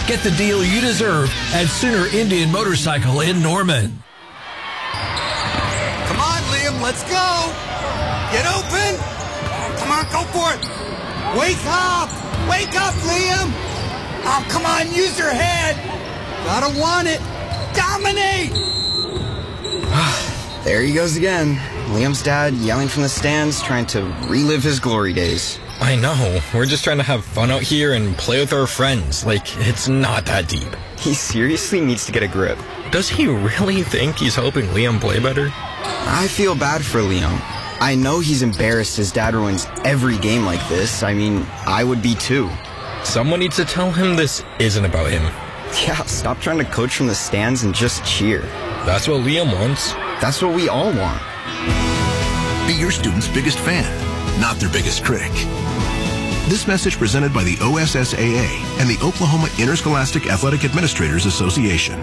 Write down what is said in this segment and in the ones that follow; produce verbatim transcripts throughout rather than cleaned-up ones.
Get the deal you deserve at Sooner Indian Motorcycle in Norman. Come on, Liam, let's go. Get open. Come on, go for it. Wake up. Wake up, Liam. Oh, come on, use your head. Gotta want it. Dominate. There he goes again. Liam's dad yelling from the stands, trying to relive his glory days. I know. We're just trying to have fun out here and play with our friends. Like, it's not that deep. He seriously needs to get a grip. Does he really think he's helping Liam play better? I feel bad for Liam. I know he's embarrassed his dad ruins every game like this. I mean, I would be too. Someone needs to tell him this isn't about him. Yeah, stop trying to coach from the stands and just cheer. That's what Liam wants. That's what we all want. Be your student's biggest fan, not their biggest critic. This message presented by the O S S A A and the Oklahoma Interscholastic Athletic Administrators Association.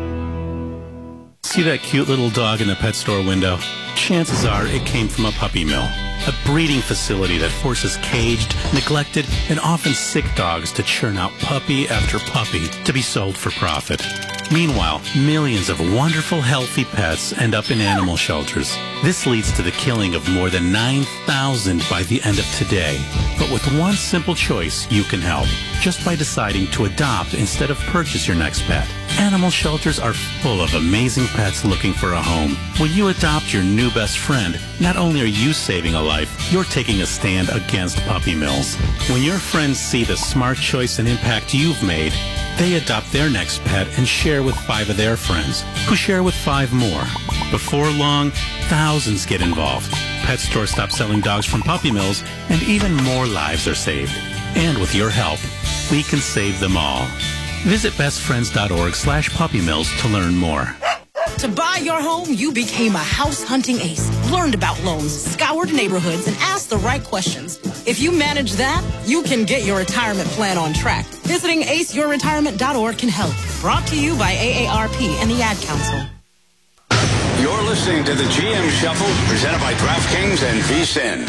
See that cute little dog in the pet store window? Chances are it came from a puppy mill, a breeding facility that forces caged, neglected, and often sick dogs to churn out puppy after puppy to be sold for profit. Meanwhile, millions of wonderful, healthy pets end up in animal shelters. This leads to the killing of more than nine thousand by the end of today. But with one simple choice, you can help, just by deciding to adopt instead of purchase your next pet. Animal shelters are full of amazing pets looking for a home. When you adopt your new best friend, not only are you saving a life, you're taking a stand against puppy mills. When your friends see the smart choice and impact you've made, they adopt their next pet and share with five of their friends, who share with five more. Before long, thousands get involved. Pet stores stop selling dogs from puppy mills, and even more lives are saved. And with your help, we can save them all. Visit bestfriends.org slash puppy mills to learn more. To buy your home, you became a house hunting ace, learned about loans, scoured neighborhoods, and asked the right questions. If you manage that, you can get your retirement plan on track. Visiting ace your retirement dot org can help. Brought to you by A A R P and the Ad Council. You're listening to the G M Shuffle, presented by DraftKings and V S I N.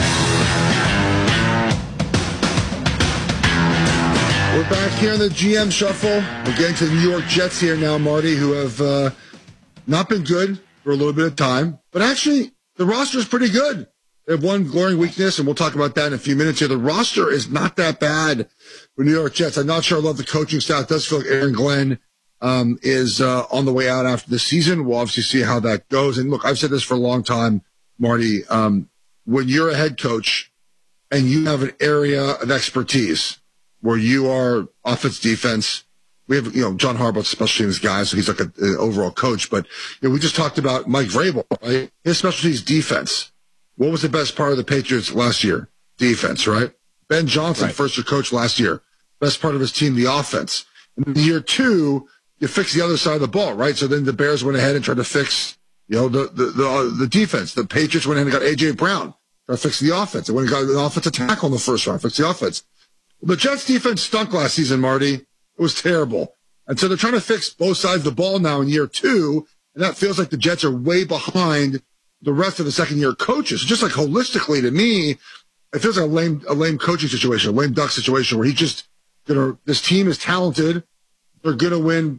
We're back here in the G M Shuffle. We're getting to the New York Jets here now, Marty, who have uh, not been good for a little bit of time. But actually, the roster is pretty good. They have one glaring weakness, and we'll talk about that in a few minutes here. The roster is not that bad for New York Jets. I'm not sure I love the coaching staff. It does feel like Aaron Glenn um, is uh, on the way out after the season. We'll obviously see how that goes. And look, I've said this for a long time, Marty. Um, when you're a head coach and you have an area of expertise where you are offense, defense, we have, you know, John Harbaugh's special teams guy, so he's like an overall coach. But you know, we just talked about Mike Vrabel, right? His specialty is defense. What was the best part of the Patriots last year? Defense, right? Ben Johnson, right. first year coach last year. Best part of his team, the offense. And in year two, you fix the other side of the ball, right? So then the Bears went ahead and tried to fix, you know, the the the, uh, the defense. The Patriots went ahead and got A J Brown, tried to fix the offense. They went and got an offensive tackle in the first round, fix the offense. Well, the Jets defense stunk last season, Marty. It was terrible. And so they're trying to fix both sides of the ball now in year two, and that feels like the Jets are way behind the rest of the second-year coaches. Just like holistically to me, it feels like a lame, a lame coaching situation, a lame duck situation where he just, you know, this team is talented. They're going to win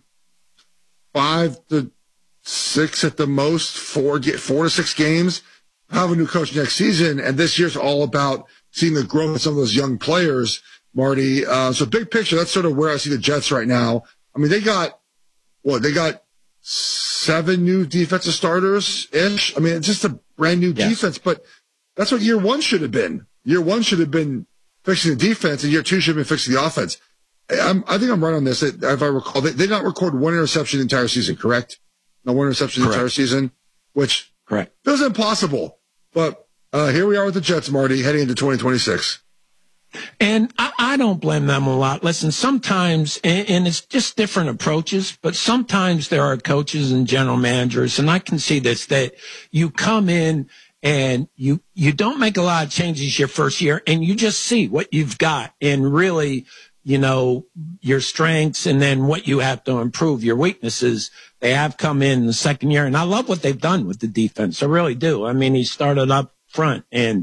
five to six at the most, four, get four to six games, have a new coach next season. And this year's all about seeing the growth of some of those young players, Marty. Uh, so big picture, that's sort of where I see the Jets right now. I mean, they got, what, they got seven new defensive starters-ish. I mean, it's just a brand new yeah. defense, but that's what year one should have been. Year one should have been fixing the defense, and year two should have been fixing the offense. I'm, I think I'm right on this. If I recall, they did not record one interception the entire season, correct? No one interception the entire season, which correct. feels impossible. But uh, here we are with the Jets, Marty, heading into twenty twenty-six. And I, I don't blame them a lot. Listen, sometimes, and, and it's just different approaches, but sometimes there are coaches and general managers, and I can see this, that you come in and you, you don't make a lot of changes your first year, and you just see what you've got and really, you know, your strengths and then what you have to improve, your weaknesses. They have come in the second year, and I love what they've done with the defense. I really do. I mean, he started up front, and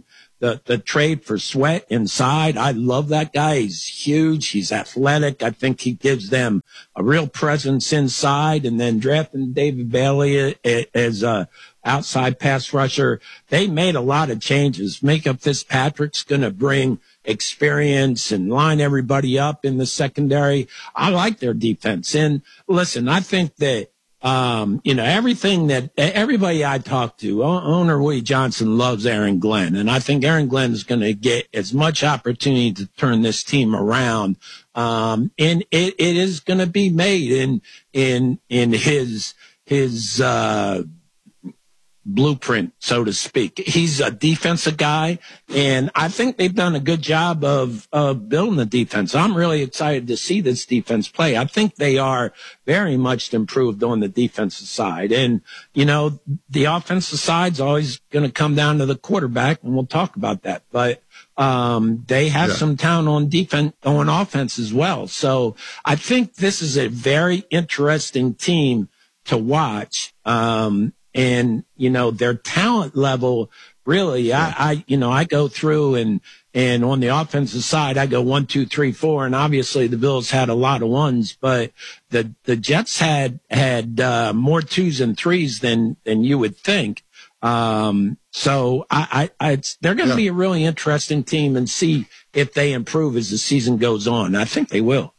the, the trade for Sweat inside. I love that guy. He's huge. He's athletic. I think he gives them a real presence inside. And then drafting David Bailey as a outside pass rusher. They made a lot of changes. Micah Fitzpatrick's going to bring experience and line everybody up in the secondary. I like their defense. And listen, I think that, um, you know, everything that everybody I talk to, owner Woody Johnson loves Aaron Glenn. And I think Aaron Glenn is going to get as much opportunity to turn this team around. Um, and it, it is going to be made in, in, in his, his, uh, blueprint, so to speak. He's a defensive guy, and I think they've done a good job of, of building the defense. I'm really excited to see this defense play. I think they are very much improved on the defensive side. And, you know, the offensive side's always going to come down to the quarterback, and we'll talk about that. But um, they have yeah. some talent on defense, on offense as well. So I think this is a very interesting team to watch. Um, And, you know, their talent level, really, yeah. I, I, you know, I go through and, and on the offensive side, I go one, two, three, four. And obviously the Bills had a lot of ones, but the, the Jets had, had, uh, more twos and threes than, than you would think. Um, so I, I, I it's, they're going to yeah. be a really interesting team and see if they improve as the season goes on. I think they will.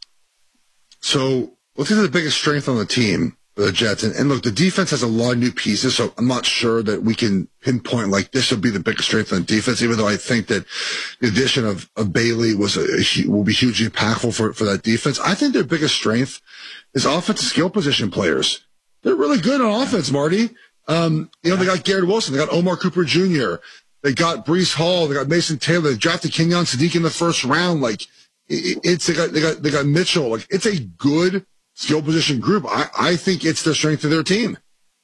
So let's get to the biggest strength on the team. The Jets. And, and look, the defense has a lot of new pieces, so I'm not sure that we can pinpoint like this will be the biggest strength on defense, even though I think that the addition of, of Bailey was a, a, will be hugely impactful for, for that defense. I think their biggest strength is offensive skill position players. They're really good on offense, Marty. Um, you know, they got Garrett Wilson, they got Omar Cooper Junior, they got Breece Hall, they got Mason Taylor, they drafted Kenyon Sadiq in the first round. Like, it, it's, they got, they got, they got Mitchell. Like, it's a good skill position group. I, I think it's the strength of their team.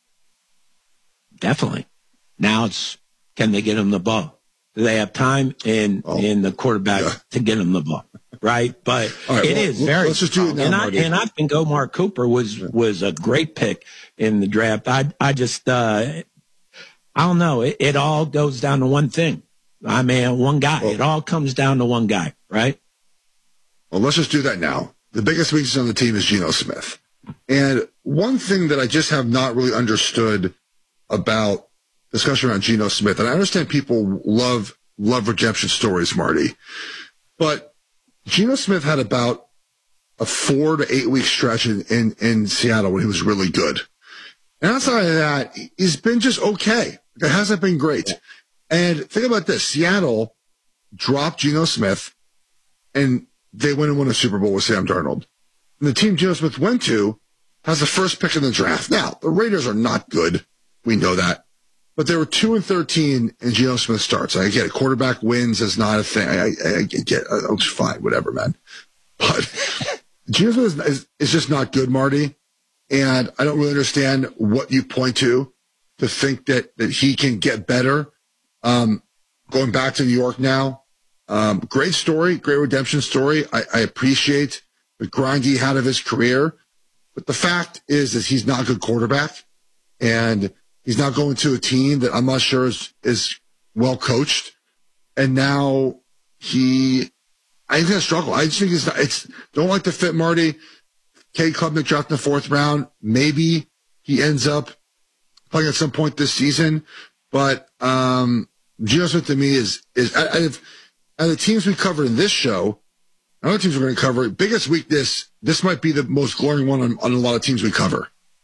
Definitely. Now it's, can they get him the ball? Do they have time in, oh, in the quarterback yeah. to get him the ball? Right. But right, it well, is very, let's just do it now, and, I, and I think Omar Cooper was, yeah. was a great pick in the draft. I, I just, uh, I don't know. It, it all goes down to one thing. I mean, one guy. Well, it all comes down to one guy, right? Well, let's just do that now. The biggest weakness on the team is Geno Smith. And one thing that I just have not really understood about discussion around Geno Smith, and I understand people love, love redemption stories, Marty, but Geno Smith had about a four to eight week stretch in, in, in Seattle when he was really good. And outside of that, he's been just okay. It hasn't been great. And think about this. Seattle dropped Geno Smith and they went and won a Super Bowl with Sam Darnold. And the team Geno Smith went to has the first pick in the draft. Now, the Raiders are not good. We know that. But they were two and thirteen and Geno Smith starts. I get it. Quarterback wins is not a thing. I, I, I get it. It's fine. Whatever, man. But Geno Smith is, is, is just not good, Marty. And I don't really understand what you point to to think that, that he can get better. Um, going back to New York now. Um, great story, great redemption story. I, I appreciate the grind he had of his career. But the fact is that he's not a good quarterback. And he's not going to a team that I'm not sure is, is well coached. And now he, I think he's going to struggle. I just think it's not, it's, don't like the fit, Marty. Cade Klubnik drafted in the fourth round. Maybe he ends up playing at some point this season. But, um, Geno Smith to me is, is, I, I've, and the teams we covered in this show, other teams we're going to cover, biggest weakness, this might be the most glaring one on, on a lot of teams we cover.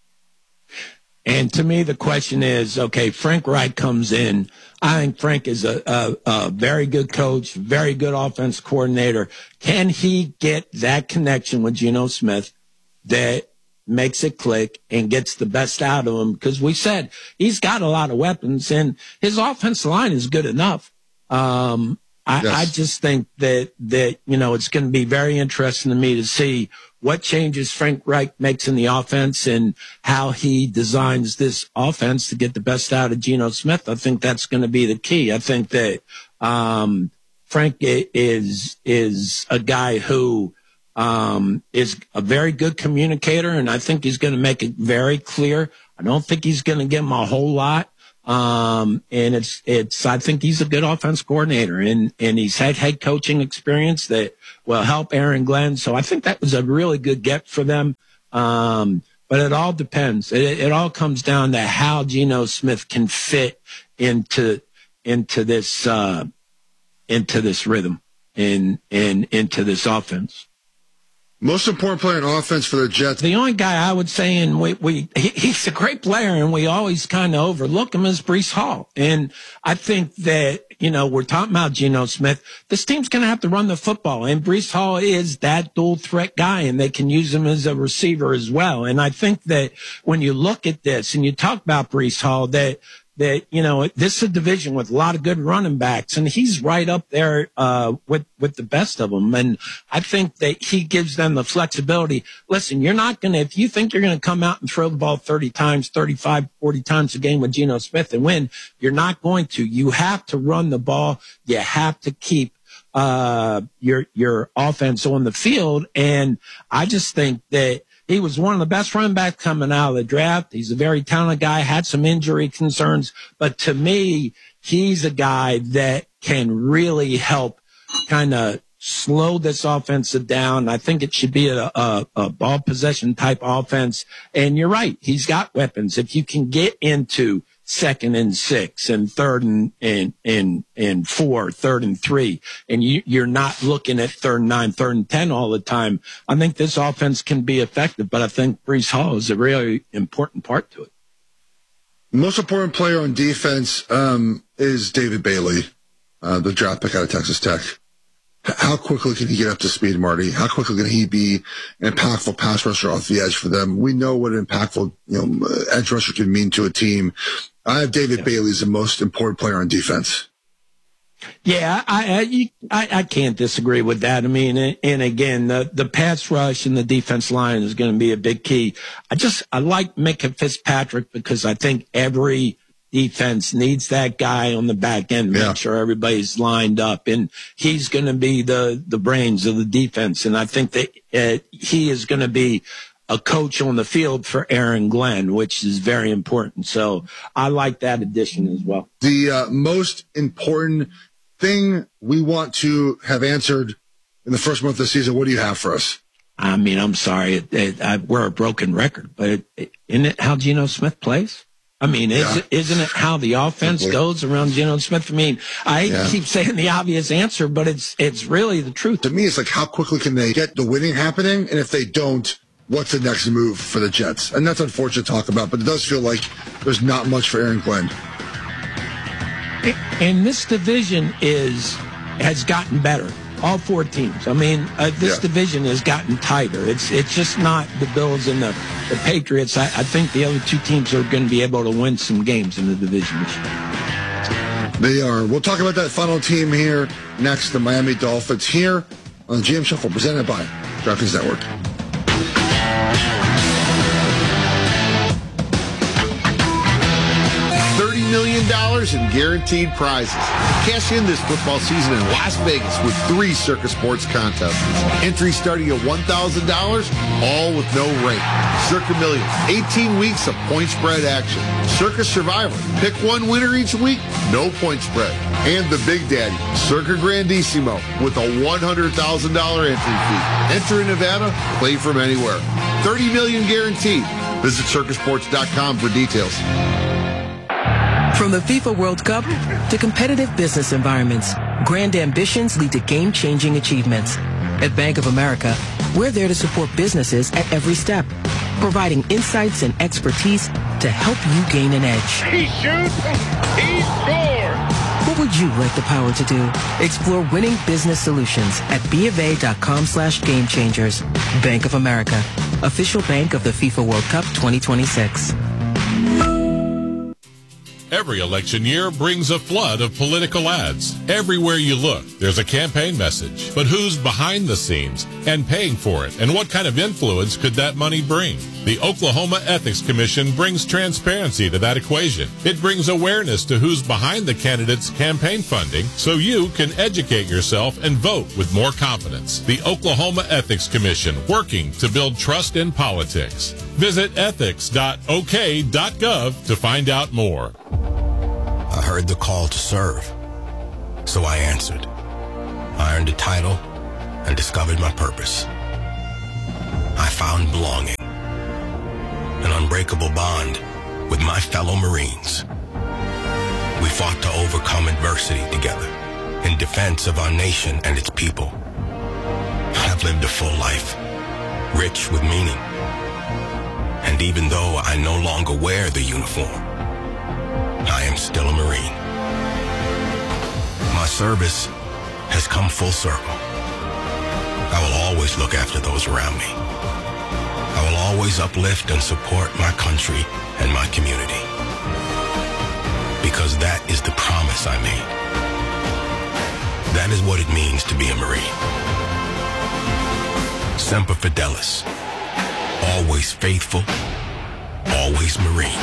And to me, the question is, okay, Frank Reich comes in. I think Frank is a, a, a very good coach, very good offense coordinator. Can he get that connection with Geno Smith that makes it click and gets the best out of him? Because we said he's got a lot of weapons and his offensive line is good enough. Um, I, yes. I just think that, that, you know, it's going to be very interesting to me to see what changes Frank Reich makes in the offense and how he designs this offense to get the best out of Geno Smith. I think that's going to be the key. I think that, um, Frank is, is a guy who, um, is a very good communicator, and I think he's going to make it very clear. I don't think he's going to give him a whole lot. Um, and it's, it's, I think he's a good offense coordinator, and, and he's had head coaching experience that will help Aaron Glenn. So I think that was a really good get for them. Um, but it all depends. It, it all comes down to how Geno Smith can fit into, into this, uh, into this rhythm and, and into this offense. Most important player in offense for the Jets. The only guy I would say, and we, we he, he's a great player, and we always kind of overlook him, is Breece Hall. And I think that, you know, we're talking about Geno Smith. This team's going to have to run the football, and Breece Hall is that dual threat guy, and they can use him as a receiver as well. And I think that when you look at this and you talk about Breece Hall, that that, you know, this is a division with a lot of good running backs, and he's right up there uh with with the best of them. And I think that he gives them the flexibility. Listen, you're not going to, if you think you're going to come out and throw the ball thirty times, thirty-five, forty times a game with Geno Smith and win, you're not going to. You have to run the ball. You have to keep uh your your offense on the field. And I just think that he was one of the best running backs coming out of the draft. He's a very talented guy, had some injury concerns, but to me, he's a guy that can really help kind of slow this offensive down. I think it should be a, a, a ball possession type offense. And you're right. He's got weapons. If you can get into second and six and third and, and, and, and four, third and three, and you, you're not looking at third and nine, third and ten all the time, I think this offense can be effective, but I think Breece Hall is a really important part to it. Most important player on defense um, is David Bailey, uh, the draft pick out of Texas Tech. How quickly can he get up to speed, Marty? How quickly can he be an impactful pass rusher off the edge for them? We know what an impactful, you know, edge rusher can mean to a team. I have David yeah. Bailey as the most important player on defense. Yeah, I, I I can't disagree with that. I mean, and again, the, the pass rush and the defense line is going to be a big key. I just, I like Minkah Fitzpatrick because I think every defense needs that guy on the back end, make yeah. sure everybody's lined up, and he's going to be the, the brains of the defense. And I think that uh, he is going to be a coach on the field for Aaron Glenn, which is very important. So I like that addition as well. The uh, most important thing we want to have answered in the first month of the season, what do you have for us? I mean, I'm sorry, it, it, I, we're a broken record, but it, it, isn't it how Geno Smith plays? I mean, is, yeah. isn't it how the offense Simply. goes around Geno Smith? I mean, I yeah. keep saying the obvious answer, but it's it's really the truth. To me, it's like, how quickly can they get the winning happening? And if they don't, what's the next move for the Jets? And that's unfortunate to talk about, but it does feel like there's not much for Aaron Glenn. And this division is has gotten better. All four teams. I mean, uh, this yeah. division has gotten tighter. It's it's just not the Bills and the, the Patriots. I, I think the other two teams are going to be able to win some games in the division. They are. We'll talk about that final team here next, the Miami Dolphins, here on the G M Shuffle, presented by DraftKings Network. thirty million dollars in guaranteed prizes. Cash in this football season in Las Vegas with three Circa Sports contests. Entry starting at one thousand dollars, all with no rate. Circa Millions, eighteen weeks of point spread action. Circa Survivor, pick one winner each week, no point spread. And the Big Daddy, Circa Grandissimo, with a one hundred thousand dollars entry fee. Enter in Nevada, play from anywhere. thirty million dollars guaranteed. Visit circa sports dot com for details. From the FIFA World Cup to competitive business environments, grand ambitions lead to game-changing achievements. At Bank of America, we're there to support businesses at every step, providing insights and expertise to help you gain an edge. He shoots, he scores! What would you like the power to do? Explore winning business solutions at BofA.com slash game changers. Bank of America, official bank of the FIFA World Cup twenty twenty-six. Every election year brings a flood of political ads. Everywhere you look, there's a campaign message. But who's behind the scenes and paying for it? And what kind of influence could that money bring? The Oklahoma Ethics Commission brings transparency to that equation. It brings awareness to who's behind the candidate's campaign funding so you can educate yourself and vote with more confidence. The Oklahoma Ethics Commission, working to build trust in politics. Visit ethics dot o k dot gov to find out more. I heard the call to serve, so I answered. I earned a title and discovered my purpose. I found belonging, an unbreakable bond with my fellow Marines. We fought to overcome adversity together in defense of our nation and its people. I've lived a full life, rich with meaning. And even though I no longer wear the uniform, I am still a Marine. My service has come full circle. I will always look after those around me. I will always uplift and support my country and my community. Because that is the promise I made. That is what it means to be a Marine. Semper Fidelis. Always faithful, always Marine.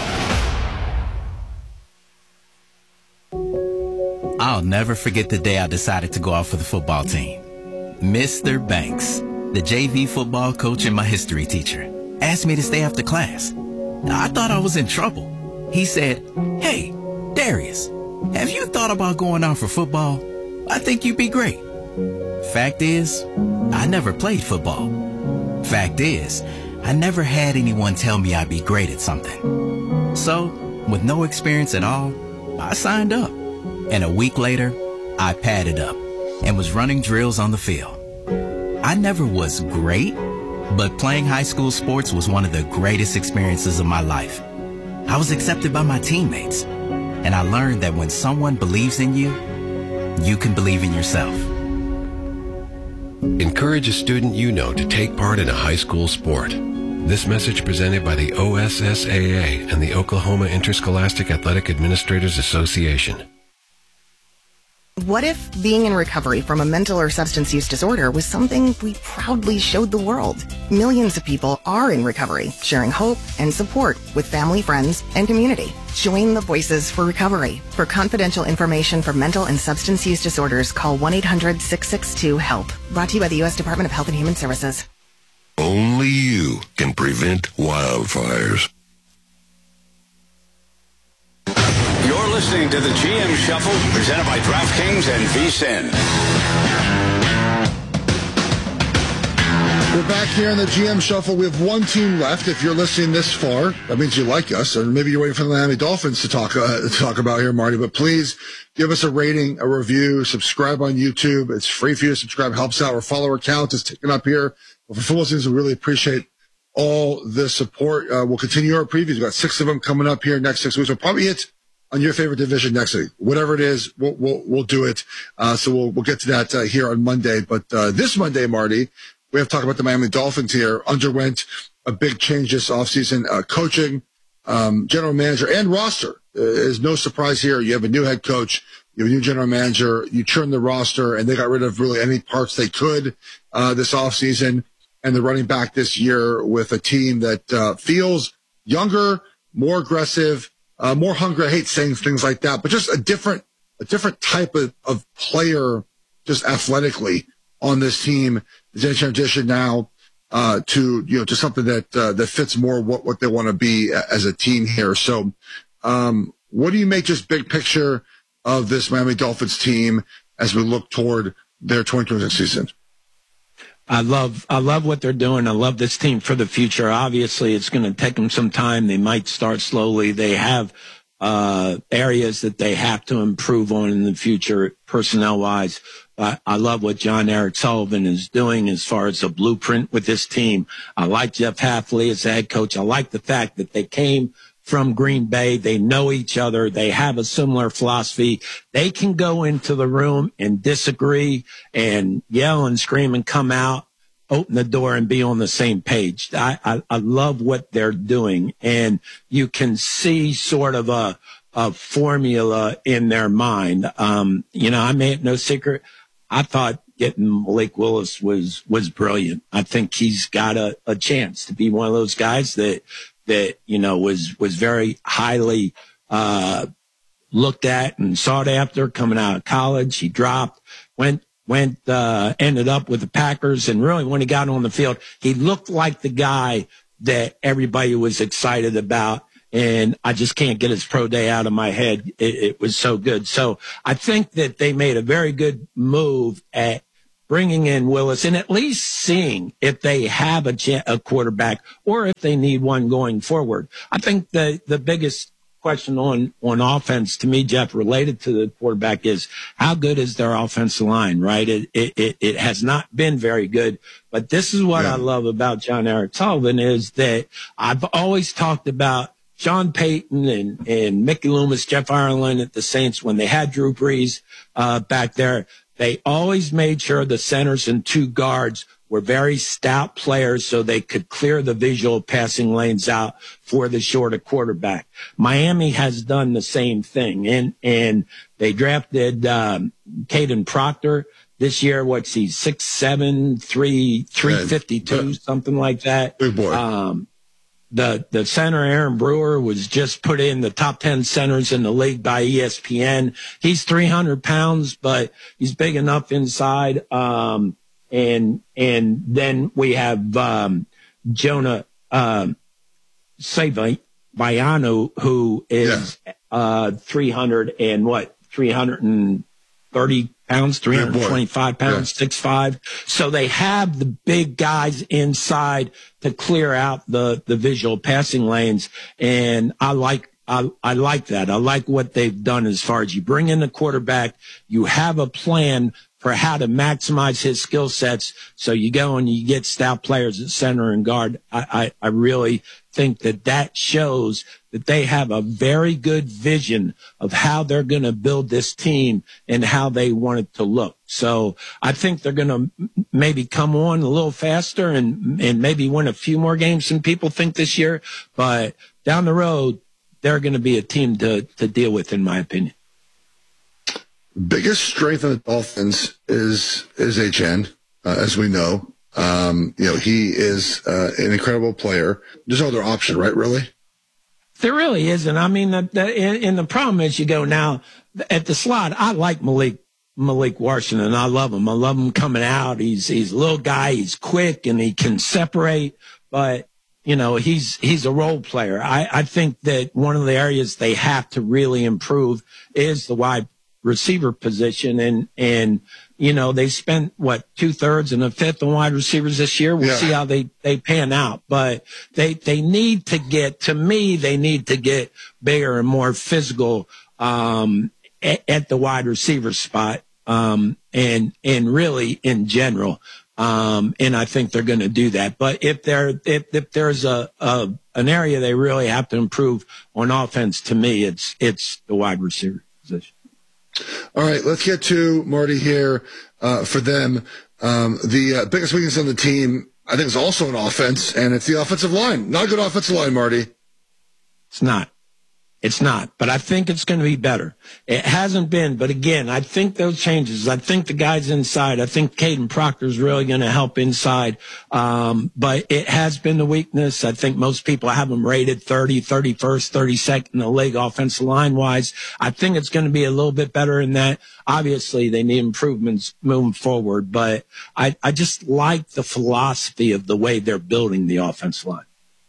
I'll never forget the day I decided to go out for the football team. Mister Banks, the J V football coach and my history teacher, asked me to stay after class. I thought I was in trouble. He said, "Hey, Darius, have you thought about going out for football? I think you'd be great." Fact is, I never played football. Fact is, I never had anyone tell me I'd be great at something. So, with no experience at all, I signed up. And a week later, I padded up and was running drills on the field. I never was great, but playing high school sports was one of the greatest experiences of my life. I was accepted by my teammates, and I learned that when someone believes in you, you can believe in yourself. Encourage a student you know to take part in a high school sport. This message presented by the O S S A A and the Oklahoma Interscholastic Athletic Administrators Association. What if being in recovery from a mental or substance use disorder was something we proudly showed the world? Millions of people are in recovery, sharing hope and support with family, friends, and community. Join the Voices for Recovery. For confidential information for mental and substance use disorders, call one eight hundred six six two HELP. Brought to you by the U S Department of Health and Human Services. Only you can prevent wildfires. You're listening to the G M Shuffle, presented by DraftKings and V S I N. We're back here in the G M Shuffle. We have one team left. If you're listening this far, that means you like us, or maybe you're waiting for the Miami Dolphins to talk uh, to talk about here, Marty. But please give us a rating, a review, subscribe on YouTube. It's free for you to subscribe. Helps out. Our follower count is ticking up here. But for football teams, we really appreciate all the support. Uh, we'll continue our previews. We've got six of them coming up here next six weeks. We'll probably hit on your favorite division next week. Whatever it is, we'll we'll, we'll do it. Uh, so we'll we'll get to that uh, here on Monday. But uh, this Monday, Marty, we have to talk about the Miami Dolphins here. Underwent a big change this offseason. Uh, coaching, um, general manager, and roster. Uh, is no surprise here. You have a new head coach. You have a new general manager. You churn the roster, and they got rid of really any parts they could uh, this offseason. And they're running back this year with a team that uh, feels younger, more aggressive, uh, more hungry. I hate saying things like that, but just a different, a different type of, of player, just athletically on this team is in transition now uh, to you know to something that uh, that fits more what what they want to be as a team here. So, um, what do you make just big picture of this Miami Dolphins team as we look toward their twenty twenty-six season? I love, I love what they're doing. I love this team for the future. Obviously, it's going to take them some time. They might start slowly. They have uh areas that they have to improve on in the future, personnel-wise. I, I love what John Eric Sullivan is doing as far as a blueprint with this team. I like Jeff Hafley as the head coach. I like the fact that they came from Green Bay. They know each other. They have a similar philosophy. They can go into the room and disagree and yell and scream and come out, open the door and be on the same page. I, I, I love what they're doing. And you can see sort of a, a formula in their mind. Um, you know, I made no secret. I thought getting Malik Willis was, was brilliant. I think he's got a, a chance to be one of those guys that, that, you know, was, was very highly, uh, looked at and sought after coming out of college. He dropped, went, went, uh, ended up with the Packers. And really when he got on the field, he looked like the guy that everybody was excited about. and I just can't get his pro day out of my head. It, it was so good. So I think that they made a very good move at bringing in Willis and at least seeing if they have a, a quarterback or if they need one going forward. I think the, the biggest question on, on offense to me, Jeff, related to the quarterback is how good is their offensive line, right? It, it, it, it has not been very good, but this is what yeah. I love about John Eric Sullivan is that I've always talked about Sean Payton and, and Mickey Loomis, Jeff Ireland at the Saints when they had Drew Brees, uh, back there. They always made sure the centers and two guards were very stout players so they could clear the visual passing lanes out for the shorter quarterback. Miami has done the same thing, and and they drafted um, Caden Proctor this year. What's he? Six seven, three three fifty two, something like that. Big boy. Um, the the center Aaron Brewer was just put in the top ten centers in the league by E S P N. He's three hundred pounds, but he's big enough inside. Um, And, and then we have, um, Jonah, um, Savaiano, who is, yeah. uh, three hundred and what, three hundred thirty pounds, three hundred twenty-five pounds, yeah. six five. So they have the big guys inside to clear out the, the visual passing lanes. And I like, I, I like that. I like what they've done as far as you bring in the quarterback, you have a plan for how to maximize his skill sets. So you go and you get stout players at center and guard. I, I, I really think that that shows that they have a very good vision of how they're going to build this team and how they want it to look. So I think they're going to maybe come on a little faster and, and maybe win a few more games than people think this year. But down the road, they're going to be a team to, to deal with, in my opinion. Biggest strength of the Dolphins is is H N, uh, as we know. Um, you know, he is uh, an incredible player. There's no other option, right, really? There really isn't. I mean, the, the, and, and the problem is you go now at the slot. I like Malik Malik Washington. I love him. I love him coming out. He's he's a little guy. He's quick and he can separate. But you know, he's he's a role player. I, I think that one of the areas they have to really improve is the wide receiver position. And, and, you know, they spent what, two thirds and a fifth on wide receivers this year. We'll yeah. see how they, they pan out, but they, they need to get, to me, they need to get bigger and more physical, um, at, at the wide receiver spot. Um, and, and really in general. Um, and I think they're going to do that. But if there, if, if there's a, a, an area they really have to improve on offense, to me, it's, it's the wide receiver position. All right, let's get to Marty here uh, for them. Um, the uh, biggest weakness on the team, I think, is also an offense, and it's the offensive line. Not a good offensive line, Marty. It's not. It's not, but I think it's going to be better. It hasn't been, but again, I think those changes, I think the guys inside, I think Caden Proctor is really going to help inside. Um, but it has been the weakness. I think most people have them rated thirty, thirty-first, thirty-second in the league offensive line wise. I think it's going to be a little bit better in that. Obviously they need improvements moving forward, but I, I just like the philosophy of the way they're building the offensive line.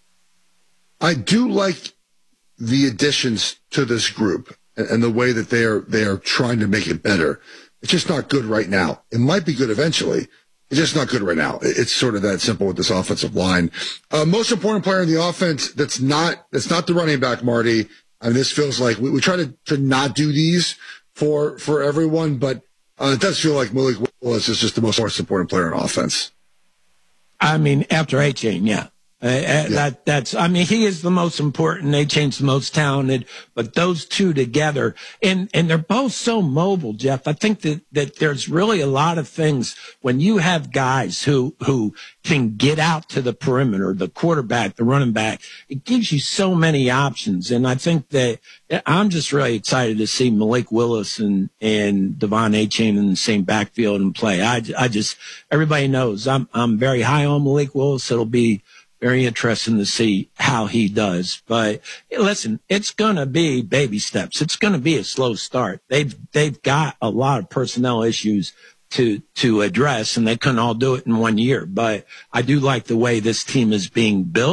I do like the additions to this group and, and the way that they are they are trying to make it better. It's just not good right now. It might be good eventually. It's just not good right now. It's sort of that simple with this offensive line. Uh, most important player in the offense that's not that's not the running back, Marty. I mean, this feels like we, we try to, to not do these for for everyone, but uh, it does feel like Malik Willis is just the most important player on offense. I mean, after A-Chain, yeah. Uh, yeah. That that's. I mean, he is the most important. They changed the most talented, but those two together, and and they're both so mobile, Jeff. I think that that there's really a lot of things when you have guys who who can get out to the perimeter, the quarterback, the running back. It gives you so many options, and I think that I'm just really excited to see Malik Willis and and Devon Achane in the same backfield and play. I I just everybody knows I'm I'm very high on Malik Willis. It'll be very interesting to see how he does. But listen, it's going to be baby steps. It's going to be a slow start. They've, they've got a lot of personnel issues to, to address, and they couldn't all do it in one year. But I do like the way this team is being built.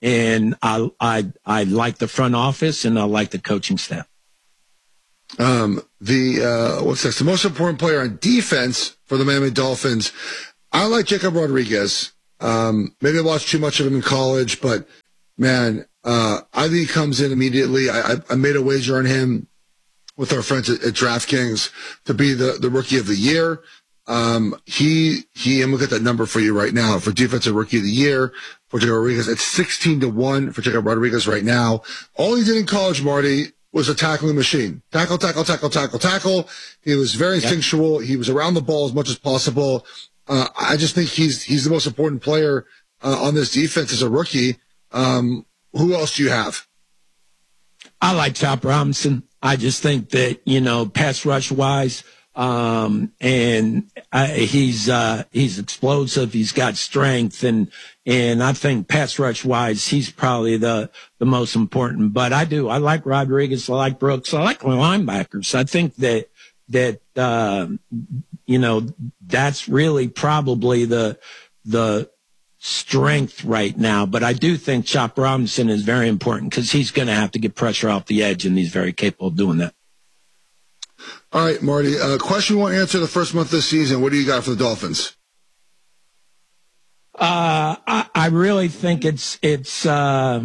and I, I, I like the front office and I like the coaching staff. Um, the, uh, what's this? The most important player on defense for the Miami Dolphins. I like Jacob Rodriguez. Um, maybe I watched too much of him in college, but man, uh, I think he comes in immediately. I, I made a wager on him with our friends at, at DraftKings to be the, the rookie of the year. Um, he, he, I'm looking at that number for you right now for defensive rookie of the year for Jacob Rodriguez. It's sixteen to one for Jacob Rodriguez right now. All he did in college, Marty, was a tackling machine. Tackle, tackle, tackle, tackle, tackle. He was very yep. instinctual. He was around the ball as much as possible. Uh, I just think he's, he's the most important player, uh, on this defense as a rookie. Um, who else do you have? I like Chop Robinson. I just think that, you know, pass rush wise, um, and I, he's, uh, he's explosive. He's got strength, and, and I think pass rush wise, he's probably the, the most important. But I do, I like Rodriguez. I like Brooks. I like the linebackers. I think that, that, uh, you know, that's really probably the, the strength right now. But I do think Chop Robinson is very important because he's going to have to get pressure off the edge, and he's very capable of doing that. All right, Marty, uh, question we won't answer the first month of the season. What do you got for the Dolphins? Uh, I, I really think it's, it's, uh,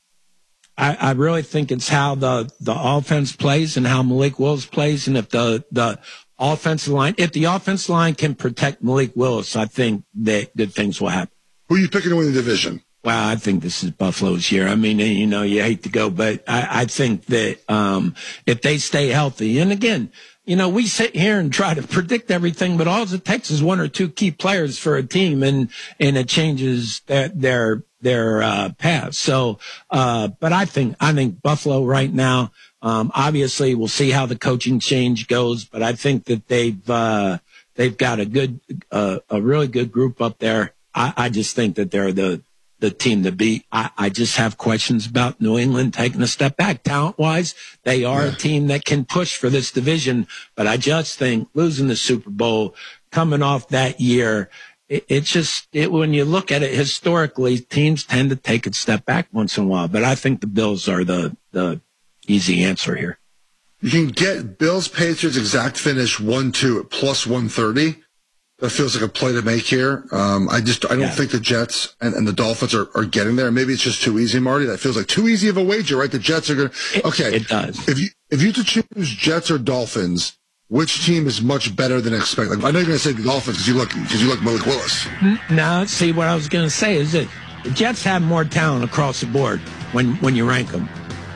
I, I really think it's how the, the offense plays and how Malik Willis plays. And if the, the offensive line, if the offensive line can protect Malik Willis, I think that good things will happen. Who are you picking to win the division? Well, I think this is Buffalo's year. I mean, you know, you hate to go, but I, I think that, um, if they stay healthy, and again, you know, we sit here and try to predict everything, but all it takes is one or two key players for a team, and, and it changes their, their, their, uh, path. So, uh, but I think, I think Buffalo right now, um, obviously we'll see how the coaching change goes, but I think that they've, uh, they've got a good, uh, a really good group up there. I, I just think that they're the, the team to beat. I, I just have questions about New England taking a step back. Talent-wise, they are yeah. a team that can push for this division, but I just think losing the Super Bowl, coming off that year, it, it just, it, when you look at it historically, teams tend to take a step back once in a while, but I think the Bills are the, the easy answer here. You can get Bills Patriots exact finish one two at plus one thirty. That feels like a play to make here. Um, I just, I don't yeah. think the Jets and, and the Dolphins are, are getting there. Maybe it's just too easy, Marty. That feels like too easy of a wager, right? The Jets are going to, okay. It does. If you, if you to choose Jets or Dolphins, which team is much better than expected? Like, I know you're going to say the Dolphins because you look, because you look Malik Willis. Now, see, what I was going to say is that the Jets have more talent across the board when, when you rank them.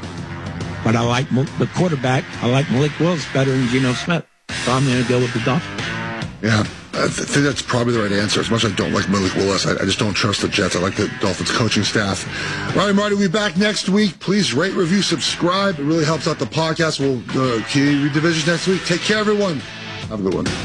But I like the quarterback. I like Malik Willis better than Geno Smith. So I'm going to go with the Dolphins. Yeah. I think that's probably the right answer. As much as I don't like Malik Willis, I, I just don't trust the Jets. I like the Dolphins coaching staff. All right, Marty, we'll be back next week. Please rate, review, subscribe. It really helps out the podcast. We'll uh, key divisions next week. Take care, everyone. Have a good one.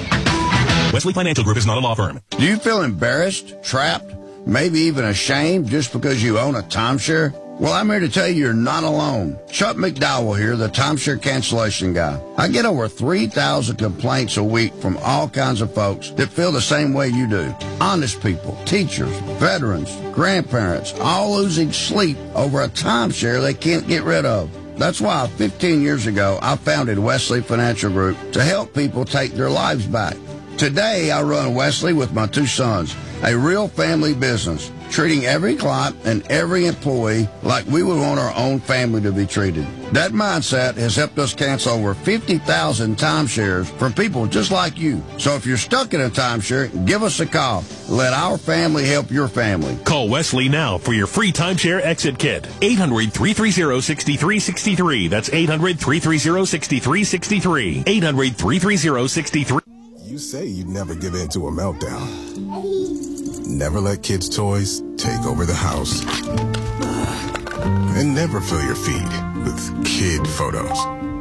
Wesley Financial Group is not a law firm. Do you feel embarrassed, trapped, maybe even ashamed just because you own a timeshare? Well, I'm here to tell you you're not alone. Chuck McDowell here, the timeshare cancellation guy. I get over three thousand complaints a week from all kinds of folks that feel the same way you do. Honest people, teachers, veterans, grandparents, all losing sleep over a timeshare they can't get rid of. That's why fifteen years ago, I founded Wesley Financial Group to help people take their lives back. Today, I run Wesley with my two sons, a real family business, treating every client and every employee like we would want our own family to be treated. That mindset has helped us cancel over fifty thousand timeshares from people just like you. So if you're stuck in a timeshare, give us a call. Let our family help your family. Call Wesley now for your free timeshare exit kit. eight hundred, three three zero, six three six three. That's eight hundred, three three zero, six three six three. eight hundred, three three zero, six three. You say you'd never give in to a meltdown. Never let kids' toys take over the house. And never fill your feed with kid photos.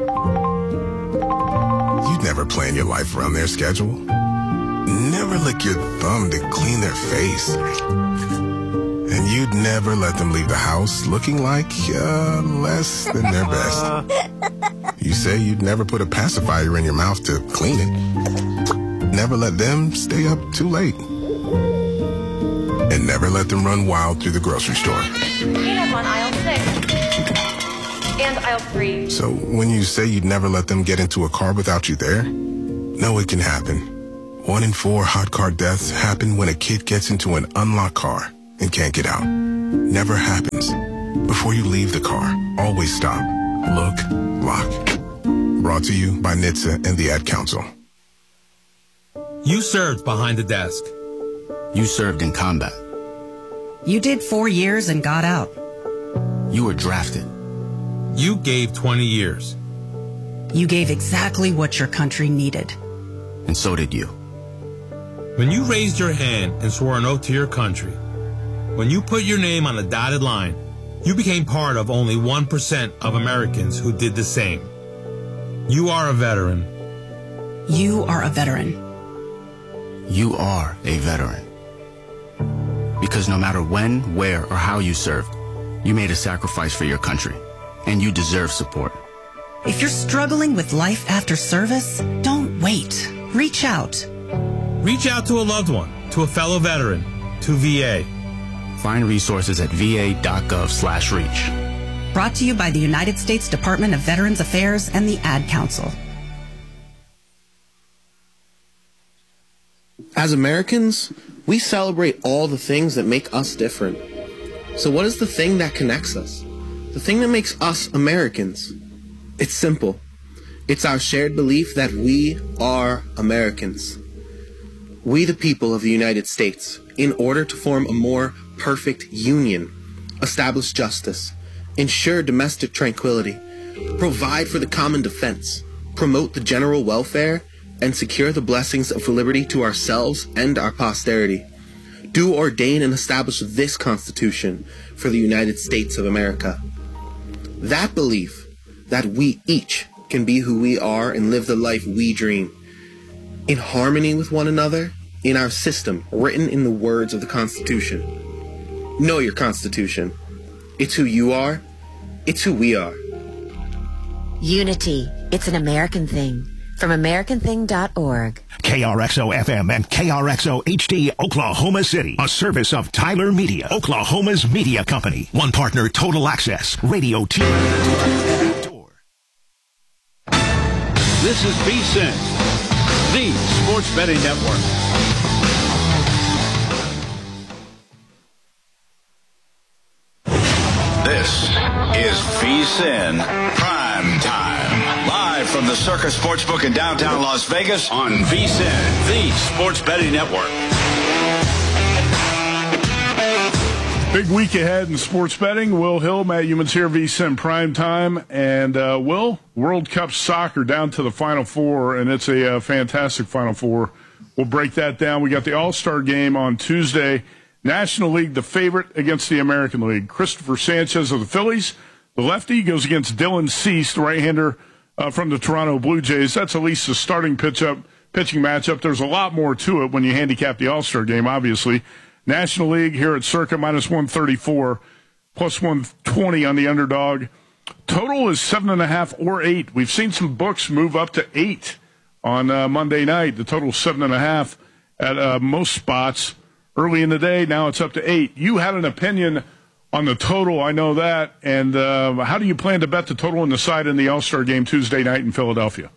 You'd never plan your life around their schedule. Never lick your thumb to clean their face. And you'd never let them leave the house looking like uh, less than their best. You say you'd never put a pacifier in your mouth to clean it. Never let them stay up too late. and never let them run wild through the grocery store. Peanuts on aisle six. And aisle three. So when you say you'd never let them get into a car without you there, no, it can happen. One in four hot car deaths happen when a kid gets into an unlocked car and can't get out. Never happens. Before you leave the car, always stop, look, lock. Brought to you by N H T S A and the Ad Council. You served behind the desk. You served in combat. You did four years and got out. You were drafted. You gave twenty years. You gave exactly what your country needed. And so did you. When you raised your hand and swore an oath to your country, when you put your name on a dotted line, you became part of only one percent of Americans who did the same. You are a veteran. You are a veteran. You are a veteran. Because no matter when, where, or how you served, you made a sacrifice for your country, and you deserve support. If you're struggling with life after service, don't wait. Reach out. Reach out to a loved one, to a fellow veteran, to V A. Find resources at va.gov slash reach. Brought to you by the United States Department of Veterans Affairs and the Ad Council. As Americans, we celebrate all the things that make us different. So what is the thing that connects us? The thing that makes us Americans? It's simple. It's our shared belief that we are Americans. We, the people of the United States, in order to form a more perfect union, establish justice, ensure domestic tranquility, provide for the common defense, promote the general welfare, and secure the blessings of liberty to ourselves and our posterity, do ordain and establish this Constitution for the United States of America. That belief that we each can be who we are and live the life we dream, in harmony with one another, in our system written in the words of the Constitution. Know your Constitution. It's who you are. It's who we are. Unity. It's an American thing. From American Thing dot org. K R X O F M and K R X O H D, Oklahoma City. A service of Tyler Media, Oklahoma's media company. One partner, Total Access, radio, T V, and outdoor. This is V S I N, the Sports Betting Network. This is V S I N Prime Time. Live from the Circus Sportsbook in downtown Las Vegas on V S I N, the Sports Betting Network. Big week ahead in sports betting. Will Hill, Matt Youmans here, V S I N Prime Time. And, uh, Will, World Cup soccer down to the Final Four, and it's a uh, fantastic Final Four. We'll break that down. We got the All-Star game on Tuesday. National League, the favorite against the American League. Christopher Sanchez of the Phillies, the lefty, goes against Dylan Cease, the right-hander uh, from the Toronto Blue Jays. That's at least a starting pitch up, pitching matchup. There's a lot more to it when you handicap the All-Star game, obviously. National League here at Circa, minus one thirty-four, plus one twenty on the underdog. Total is seven and a half or eight. We've seen some books move up to eight on uh, Monday night. The total is seven and a half at uh, most spots. Early in the day, now it's up to eight. You had an opinion on the total, I know that. And uh, how do you plan to bet the total on the side in the All-Star game Tuesday night in Philadelphia?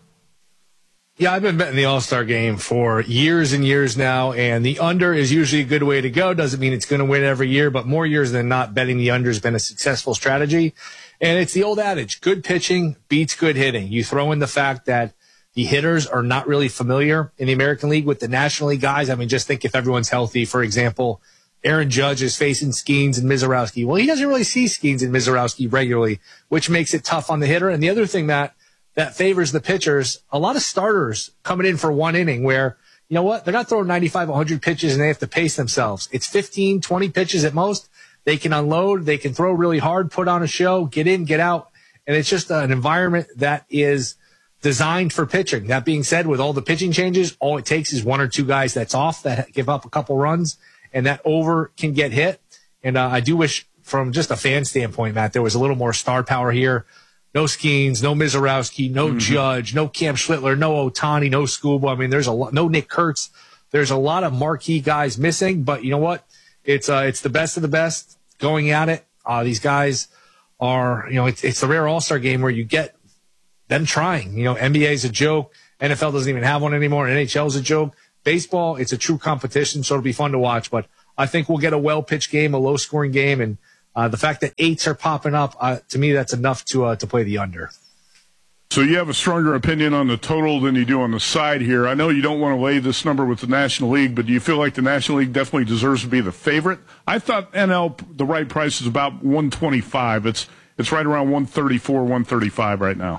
Yeah, I've been betting the All-Star game for years and years now, and the under is usually a good way to go. Doesn't mean it's going to win every year, but more years than not, betting the under has been a successful strategy. And it's the old adage, good pitching beats good hitting. You throw in the fact that the hitters are not really familiar in the American League with the National League guys. I mean, just think if everyone's healthy, for example, Aaron Judge is facing Skeens and Mizorowski. Well, he doesn't really see Skeens and Mizorowski regularly, which makes it tough on the hitter. And the other thing that, that favors the pitchers, a lot of starters coming in for one inning where, you know what, they're not throwing ninety-five, one hundred pitches and they have to pace themselves. It's fifteen, twenty pitches at most. They can unload, they can throw really hard, put on a show, get in, get out. And it's just an environment that is designed for pitching. That being said, with all the pitching changes, all it takes is one or two guys that's off that give up a couple runs, and that over can get hit. And uh, I do wish, from just a fan standpoint, Matt, there was a little more star power here. No Skeens, no Mizorowski, no mm-hmm. Judge, no Cam Schlittler, no Ohtani, no Scuba. I mean, there's a lot, no Nick Kurtz. There's a lot of marquee guys missing, but you know what? It's uh, it's the best of the best going at it. Uh, these guys are, you know, it's it's the rare All-Star game where you get them trying. You know, N B A is a joke. N F L doesn't even have one anymore. N H L is a joke. Baseball, it's a true competition, so it'll be fun to watch. But I think we'll get a well-pitched game, a low-scoring game, and uh, the fact that eights are popping up, uh, to me, that's enough to uh, to play the under. So you have a stronger opinion on the total than you do on the side here. I know you don't want to lay this number with the National League, but do you feel like the National League definitely deserves to be the favorite? I thought N L, the right price is about one twenty-five. It's it's right around one thirty-four, one thirty-five right now.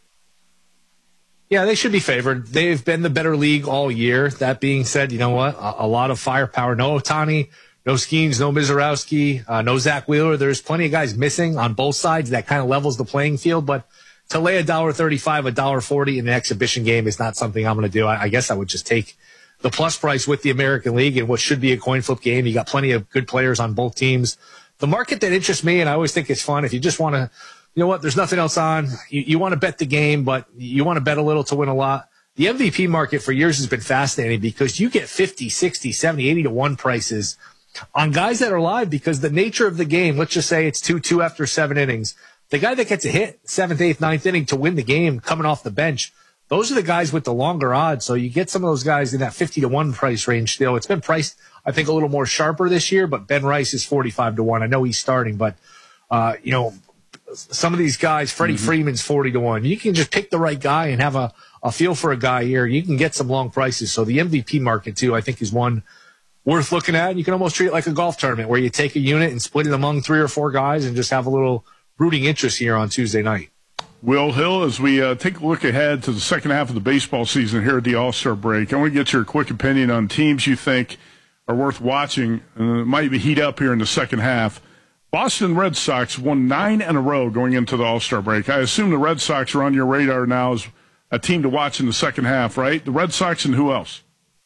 Yeah, they should be favored. They've been the better league all year. That being said, you know what? A, a lot of firepower. No Ohtani, no Skeens, no Mizorowski, uh, no Zach Wheeler. There's plenty of guys missing on both sides. That kind of levels the playing field, but to lay a dollar thirty-five, a dollar forty in an exhibition game is not something I'm going to do. I, I guess I would just take the plus price with the American League in what should be a coin flip game. You got plenty of good players on both teams. The market that interests me, and I always think it's fun, if you just want to, you know what, there's nothing else on. You, you want to bet the game, but you want to bet a little to win a lot. The M V P market for years has been fascinating because you get fifty, sixty, seventy, eighty to one prices on guys that are live because the nature of the game, let's just say it's two two after seven innings. The guy that gets a hit seventh, eighth, ninth inning to win the game coming off the bench, those are the guys with the longer odds. So you get some of those guys in that fifty to one price range still. It's been priced, I think, a little more sharper this year, but Ben Rice is forty-five to one. I know he's starting, but, uh, you know, some of these guys, Freddie mm-hmm. Freeman's forty to one. You can just pick the right guy and have a, a feel for a guy here. You can get some long prices. So the M V P market, too, I think is one worth looking at. And you can almost treat it like a golf tournament where you take a unit and split it among three or four guys and just have a little rooting interest here on Tuesday night. Will Hill, as we uh, take a look ahead to the second half of the baseball season here at the All-Star break, I want to get your quick opinion on teams you think are worth watching. Uh, might be heat up here in the second half. Boston Red Sox won nine in a row going into the All-Star break. I assume the Red Sox are on your radar now as a team to watch in the second half, right? The Red Sox and who else?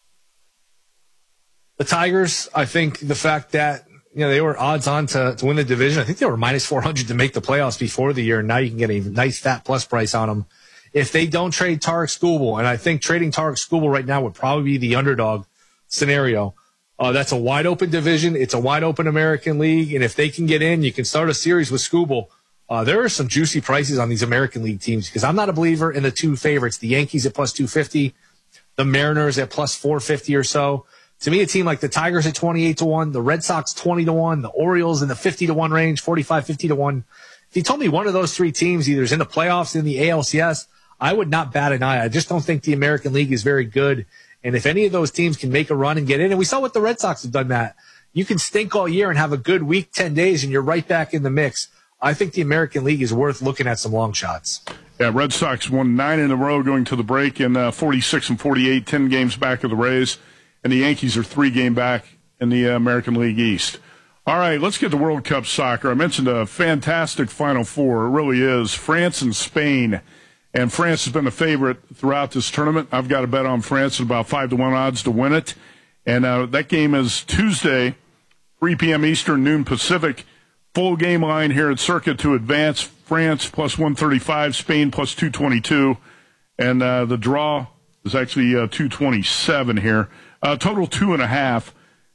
The Tigers. I think the fact that, you know, they were odds on to, to win the division. I think they were minus four hundred to make the playoffs before the year. And now you can get a nice fat plus price on them. If they don't trade Tarek Skubal, and I think trading Tarek Skubal right now would probably be the underdog scenario. Uh, that's a wide open division. It's a wide open American League. And if they can get in, you can start a series with Skubal. Uh, there are some juicy prices on these American League teams because I'm not a believer in the two favorites, the Yankees at plus two fifty, the Mariners at plus four fifty or so. To me, a team like the Tigers at twenty-eight to one, the Red Sox twenty to one, the Orioles in the fifty to one range, forty-five, fifty to one. If you told me one of those three teams either is in the playoffs in the A L C S, I would not bat an eye. I just don't think the American League is very good. And if any of those teams can make a run and get in, and we saw what the Red Sox have done that, you can stink all year and have a good week, ten days, and you're right back in the mix. I think the American League is worth looking at some long shots. Yeah, Red Sox won nine in a row going to the break in uh, forty-six and forty-eight, ten games back of the Rays. And the Yankees are three game back in the uh, American League East. All right, let's get to World Cup soccer. I mentioned a fantastic Final Four. It really is. France and Spain. And France has been the favorite throughout this tournament. I've got a bet on France at about five to one odds to win it. And uh, that game is Tuesday, three p.m. Eastern, noon Pacific. Full game line here at Circa to advance. France plus one thirty-five, Spain plus two twenty-two. And uh, the draw is actually uh, two twenty-seven here. Uh, total two and a half.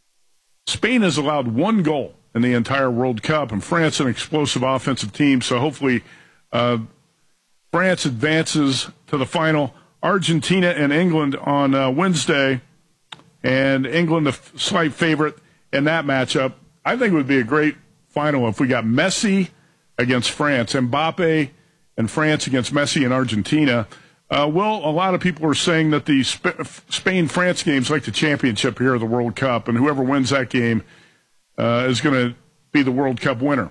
Spain has allowed one goal in the entire World Cup, and France an explosive offensive team. So hopefully uh, France advances to the final. Argentina and England on uh, Wednesday, and England the f- slight favorite in that matchup. I think it would be a great final if we got Messi against France, Mbappe and France against Messi and Argentina. Uh, well, a lot of people are saying that the Sp- Spain-France game is like the championship here of the World Cup, and whoever wins that game uh, is going to be the World Cup winner.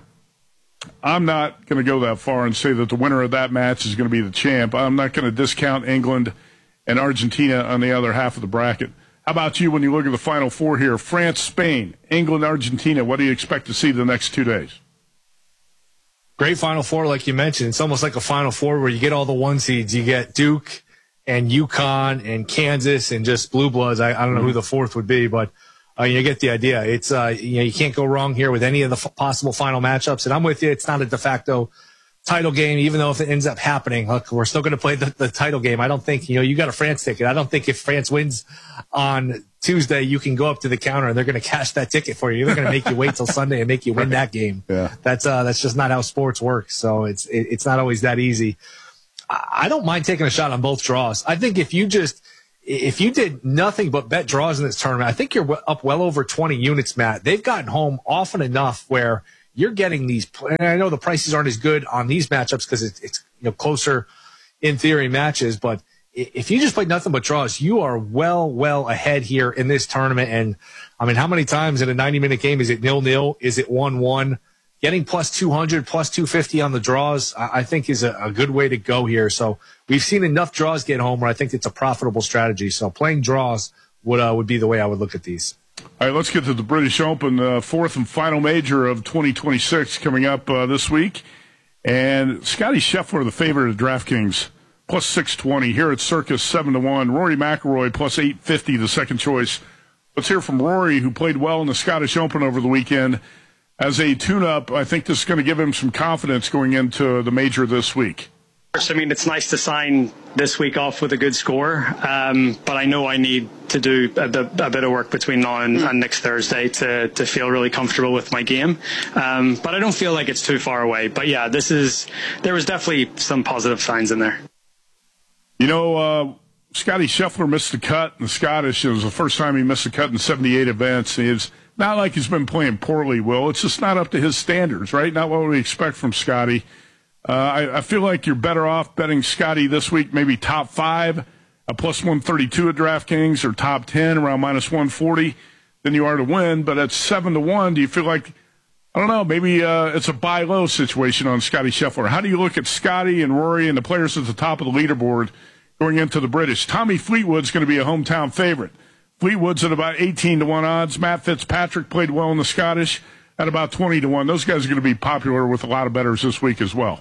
I'm not going to go that far and say that the winner of that match is going to be the champ. I'm not going to discount England and Argentina on the other half of the bracket. How about you when you look at the Final Four here? France, Spain, England, Argentina. What do you expect to see the next two days? Great Final Four, like you mentioned. It's almost like a Final Four where you get all the one seeds. You get Duke and UConn and Kansas and just Blue Bloods. I, I don't know who the fourth would be, but uh, you get the idea. It's uh, you know, you can't go wrong here with any of the f- possible final matchups. And I'm with you. It's not a de facto title game, even though if it ends up happening, look, we're still going to play the, the title game. I don't think, you know, you got a France ticket. I don't think if France wins on Tuesday, you can go up to the counter and they're going to cash that ticket for you. They're going to make you wait till Sunday and make you win that game. Yeah. That's, uh, that's just not how sports work. So it's, it, it's not always that easy. I, I don't mind taking a shot on both draws. I think if you just, if you did nothing but bet draws in this tournament, I think you're up well over twenty units, Matt. They've gotten home often enough where you're getting these, and I know the prices aren't as good on these matchups because it's, it's you know closer in theory matches, but if you just play nothing but draws, you are well, well ahead here in this tournament. And I mean, how many times in a ninety minute game is it nil nil? Is it one one? Getting plus two hundred, plus two fifty on the draws, I think is a, a good way to go here. So we've seen enough draws get home where I think it's a profitable strategy. So playing draws would uh, would be the way I would look at these. All right, let's get to the British Open, uh, fourth and final major of twenty twenty-six coming up uh, this week. And Scotty Scheffler, the favorite of DraftKings, plus six twenty. Here at Circus, seven to one. Rory McIlroy, plus eight fifty, the second choice. Let's hear from Rory, who played well in the Scottish Open over the weekend. As a tune-up, I think this is going to give him some confidence going into the major this week. I mean, it's nice to sign this week off with a good score, um, but I know I need to do a, a bit of work between now and, and next Thursday to, to feel really comfortable with my game. Um, but I don't feel like it's too far away. But yeah, this is there was definitely some positive signs in there. You know, uh, Scotty Scheffler missed the cut in the Scottish. It was the first time he missed the cut in seventy-eight events. It's not like he's been playing poorly, Will. It's just not up to his standards, right? Not what we expect from Scotty. Uh, I, I feel like you're better off betting Scotty this week, maybe top five, a plus one thirty-two at DraftKings, or top ten, around minus one forty, than you are to win. But at seven to one, do you feel like, I don't know, maybe uh, it's a buy low situation on Scotty Scheffler? How do you look at Scotty and Rory and the players at the top of the leaderboard going into the British? Tommy Fleetwood's going to be a hometown favorite. Fleetwood's at about eighteen to one odds. Matt Fitzpatrick played well in the Scottish at about twenty to one. Those guys are going to be popular with a lot of bettors this week as well.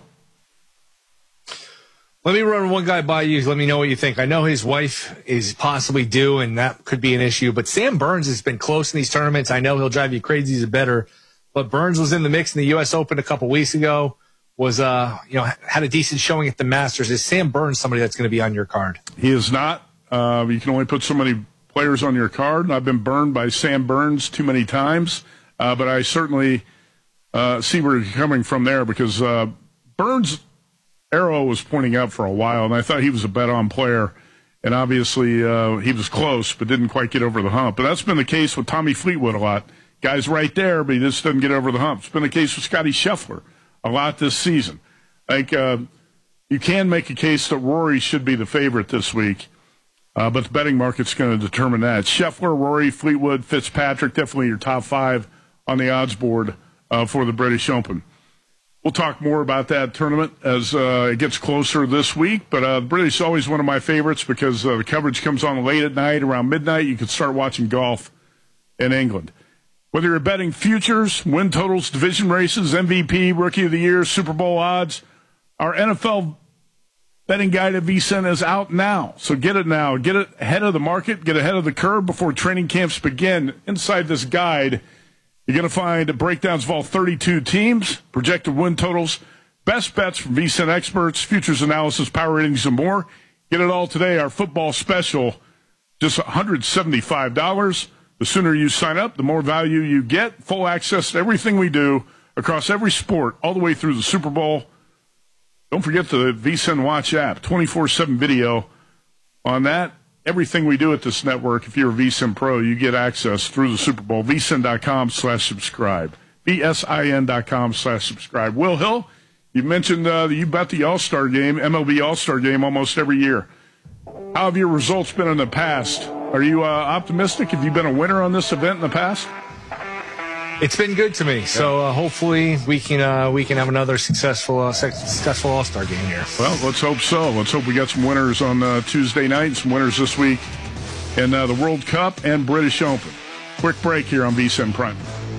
Let me run one guy by you. Let me know what you think. I know his wife is possibly due, and that could be an issue. But Sam Burns has been close in these tournaments. I know he'll drive you crazy as a bettor. But Burns was in the mix in the U S Open a couple weeks ago. Was uh, you know, had a decent showing at the Masters. Is Sam Burns somebody that's going to be on your card? He is not. Uh, you can only put so many players on your card. I've been burned by Sam Burns too many times. Uh, but I certainly uh, see where you're coming from there, because uh, Burns' arrow was pointing up for a while, and I thought he was a bet-on player. And obviously uh, he was close, but didn't quite get over the hump. But that's been the case with Tommy Fleetwood a lot. Guy's right there, but he just doesn't get over the hump. It's been the case with Scotty Scheffler a lot this season. Like, uh, you can make a case that Rory should be the favorite this week, uh, but the betting market's going to determine that. Scheffler, Rory, Fleetwood, Fitzpatrick, definitely your top five on the odds board uh, for the British Open. We'll talk more about that tournament as uh, it gets closer this week, but uh, the British is always one of my favorites because uh, the coverage comes on late at night, around midnight. You can start watching golf in England. Whether you're betting futures, win totals, division races, M V P, Rookie of the Year, Super Bowl odds, our N F L betting guide at V S I N is out now. So get it now. Get it ahead of the market. Get ahead of the curve before training camps begin. Inside this guide, you're going to find breakdowns of all thirty-two teams, projected win totals, best bets from V S I N experts, futures analysis, power ratings, and more. Get it all today. Our football special, just one hundred seventy-five dollars. The sooner you sign up, the more value you get. Full access to everything we do across every sport, all the way through the Super Bowl. Don't forget the V S I N Watch app, twenty-four seven video on that. Everything we do at this network, if you're a V S I N Pro, you get access through the Super Bowl. V S I N dot com slash subscribe. V S I N dot com slash subscribe. Will Hill, you mentioned uh, you bet the All-Star game, M L B All-Star game, almost every year. How have your results been in the past? Are you uh, optimistic? Have you been a winner on this event in the past? It's been good to me. So uh, hopefully we can uh, we can have another successful uh, successful All-Star game here. Well, let's hope so. Let's hope we got some winners on uh, Tuesday night and some winners this week in uh, the World Cup and British Open. Quick break here on V S I N Prime.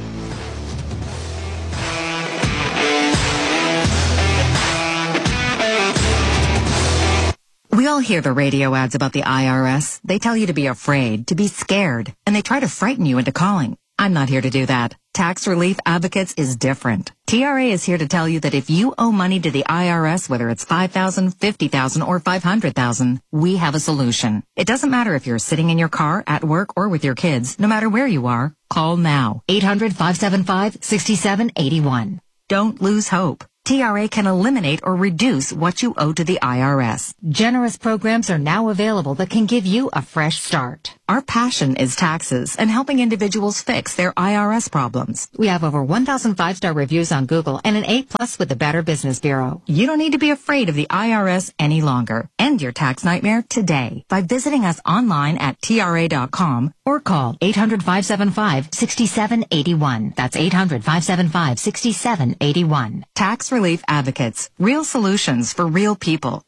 We all hear the radio ads about the I R S. They tell you to be afraid, to be scared, and they try to frighten you into calling. I'm not here to do that. Tax Relief Advocates is different. T R A is here to tell you that if you owe money to the I R S, whether it's five thousand dollars, fifty thousand dollars, or five hundred thousand dollars, we have a solution. It doesn't matter if you're sitting in your car, at work, or with your kids. No matter where you are, call now. eight hundred, five seven five, six seven eight one. Don't lose hope. T R A can eliminate or reduce what you owe to the I R S. Generous programs are now available that can give you a fresh start. Our passion is taxes and helping individuals fix their I R S problems. We have over one thousand five-star reviews on Google and an A plus with the Better Business Bureau. You don't need to be afraid of the I R S any longer. End your tax nightmare today by visiting us online at T R A dot com or call eight hundred, five seven five, six seven eight one. That's eight hundred, five seven five, six seven eight one. Tax Relief Advocates. Real solutions for real people.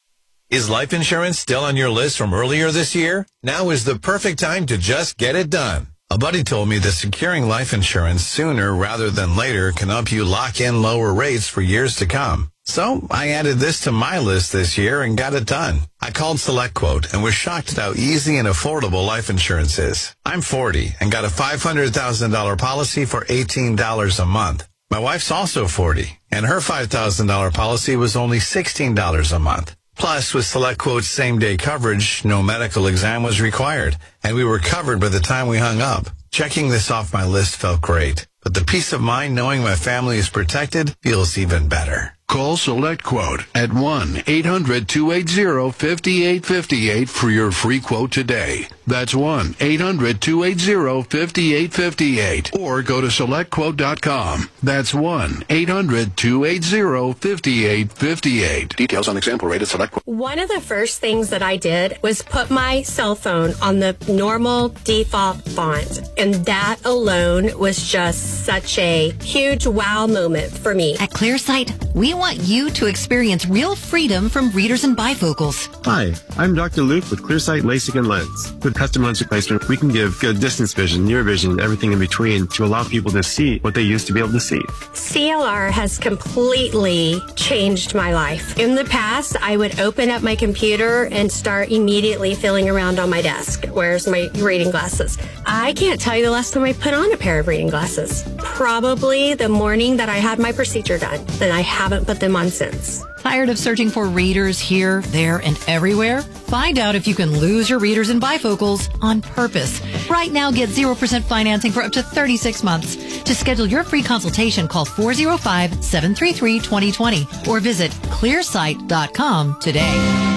Is life insurance still on your list from earlier this year? Now is the perfect time to just get it done. A buddy told me that securing life insurance sooner rather than later can help you lock in lower rates for years to come. So I added this to my list this year and got it done. I called SelectQuote and was shocked at how easy and affordable life insurance is. I'm forty and got a five hundred thousand dollars policy for eighteen dollars a month. My wife's also forty, and her five thousand dollars policy was only sixteen dollars a month. Plus, with SelectQuote's same-day coverage, no medical exam was required, and we were covered by the time we hung up. Checking this off my list felt great, but the peace of mind knowing my family is protected feels even better. Call SelectQuote at one eight hundred, two eight zero, five eight five eight for your free quote today. That's one eight hundred, two eight zero, five eight five eight. Or go to select quote dot com. That's one eight hundred, two eight zero, five eight five eight. Details on example rate at SelectQuote. One of the first things that I did was put my cell phone on the normal default font. And that alone was just such a huge wow moment for me. At ClearSight, we want you to experience real freedom from readers and bifocals. Hi, I'm Doctor Luke with ClearSight LASIK and Lens. With custom lens replacement, we can give good distance vision, near vision, and everything in between to allow people to see what they used to be able to see. C L R has completely changed my life. In the past, I would open up my computer and start immediately feeling around on my desk. Where's my reading glasses? I can't tell you the last time I put on a pair of reading glasses. Probably the morning that I had my procedure done. Then I haven't put them on since. Tired of searching for readers here, there, and everywhere? Find out if you can lose your readers and bifocals on purpose. Right now, get zero percent financing for up to thirty-six months. To schedule your free consultation, call four oh five, seven three three, two oh two oh or visit clear sight dot com today.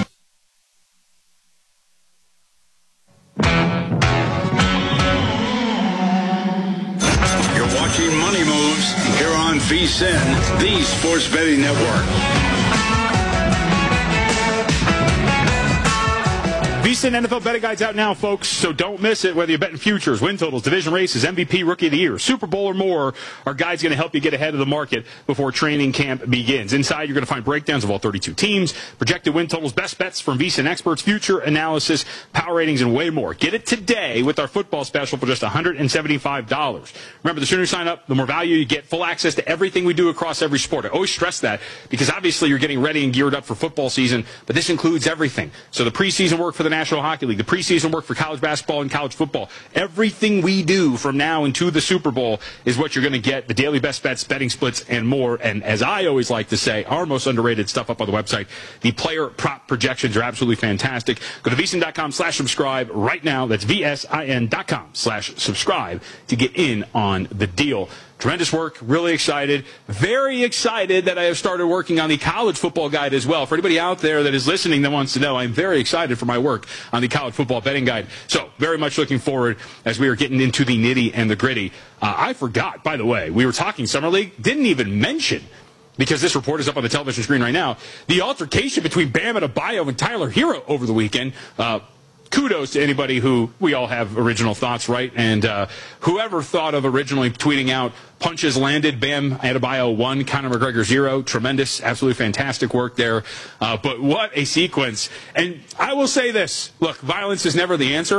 Watching Money Moves here on V S I N, the Sports Betting Network. V S I N N F L betting guide's out now, folks, so don't miss it. Whether you're betting futures, win totals, division races, M V P, Rookie of the Year, Super Bowl, or more, our guide's going to help you get ahead of the market before training camp begins. Inside, you're going to find breakdowns of all thirty-two teams, projected win totals, best bets from V S I N experts, future analysis, power ratings, and way more. Get it today with our football special for just one hundred seventy-five dollars. Remember, the sooner you sign up, the more value you get, full access to everything we do across every sport. I always stress that because obviously you're getting ready and geared up for football season, but this includes everything. So the preseason work for the National Hockey League, the preseason work for college basketball and college football. Everything we do from now into the Super Bowl is what you're going to get. The daily best bets, betting splits, and more. And as I always like to say, our most underrated stuff up on the website, the player prop projections are absolutely fantastic. Go to V S I N dot com slash subscribe right now. That's V S I N dot com slash subscribe to get in on the deal. Tremendous work. Really excited. Very excited that I have started working on the college football guide as well. For anybody out there that is listening that wants to know, I'm very excited for my work on the college football betting guide. So very much looking forward as we are getting into the nitty and the gritty. Uh, I forgot, by the way, we were talking Summer League, didn't even mention, because this report is up on the television screen right now, the altercation between Bam Adebayo and Tyler Hero over the weekend. Uh, Kudos to anybody who, we all have original thoughts, right? And uh, whoever thought of originally tweeting out, punches landed, Bam Adebayo one, Conor McGregor zero. Tremendous, absolutely fantastic work there. Uh, but what a sequence. And I will say this, look, violence is never the answer,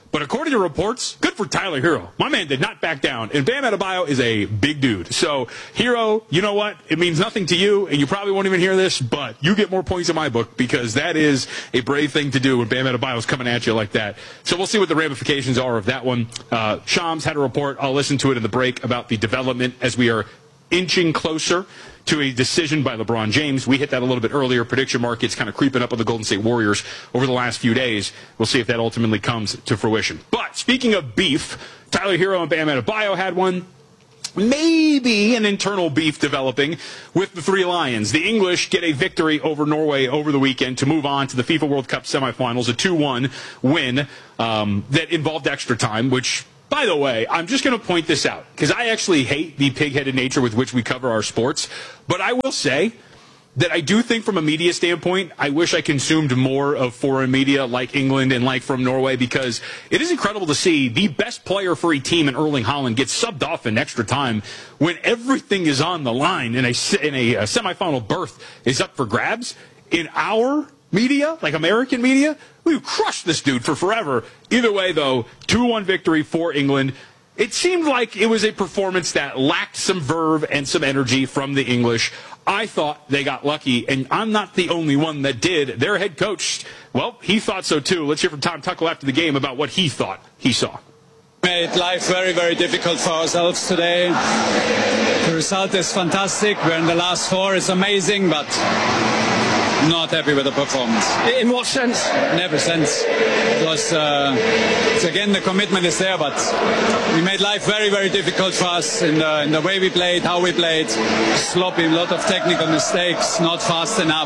But according to reports, good for Tyler Hero. My man did not back down. And Bam Adebayo is a big dude. So, Hero, you know what? It means nothing to you, and you probably won't even hear this, but you get more points in my book because that is a brave thing to do when Bam Adebayo is coming at you like that. So we'll see what the ramifications are of that one. Uh, Shams had a report. I'll listen to it in the break about the development as we are inching closer to a decision by LeBron James. We hit that a little bit earlier. Prediction markets kind of creeping up on the Golden State Warriors over the last few days. We'll see if that ultimately comes to fruition. But speaking of beef, Tyler Hero and Bam Adebayo had one. Maybe an internal beef developing with the Three Lions. The English get a victory over Norway over the weekend to move on to the FIFA World Cup semifinals, a two one win um, that involved extra time, which, by the way, I'm just going to point this out because I actually hate the pig-headed nature with which we cover our sports. But I will say that I do think from a media standpoint, I wish I consumed more of foreign media like England and like from Norway because it is incredible to see the best player for a team in Erling Haaland get subbed off in extra time when everything is on the line and a, in a, a semifinal berth is up for grabs. In our media, like American media, we crushed this dude for forever. Either way, though, two one victory for England. It seemed like it was a performance that lacked some verve and some energy from the English. I thought they got lucky, and I'm not the only one that did. Their head coach, well, he thought so too. Let's hear from Tom Tuchel after the game about what he thought he saw. Made life very, very difficult for ourselves today. The result is fantastic. We're in the last four. It's amazing, but not happy with the performance. In what sense? In every sense. It was, uh, it's again, the commitment is there, but we made life very, very difficult for us in the, in the way we played, how we played. Sloppy, a lot of technical mistakes, not fast enough,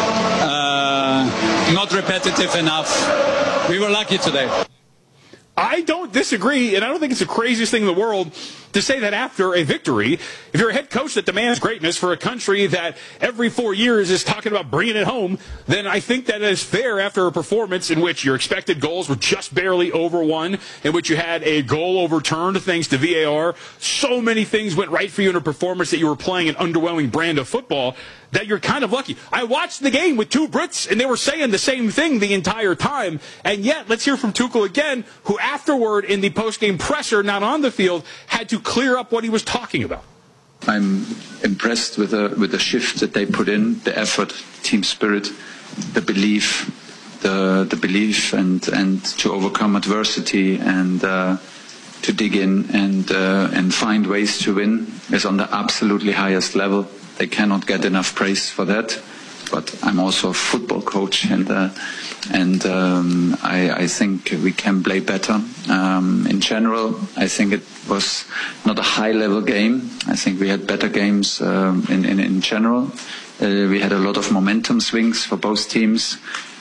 uh, not repetitive enough. We were lucky today. I don't disagree, and I don't think it's the craziest thing in the world to say that after a victory, if you're a head coach that demands greatness for a country that every four years is talking about bringing it home, then I think that is fair after a performance in which your expected goals were just barely over one, in which you had a goal overturned thanks to V A R. So many things went right for you in a performance that you were playing an underwhelming brand of football that you're kind of lucky. I watched the game with two Brits, and they were saying the same thing the entire time. And yet, let's hear from Tuchel again, who afterward in the post-game presser, not on the field, had to clear up what he was talking about. I'm impressed with the with the shift that they put in, the effort, team spirit, the belief, the the belief, and and to overcome adversity and uh, to dig in and uh, and find ways to win is on the absolutely highest level. They cannot get enough praise for that. But I'm also a football coach, and uh, and um, I, I think we can play better. Um, in general, I think it was not a high-level game. I think we had better games um, in, in in general. Uh, we had a lot of momentum swings for both teams.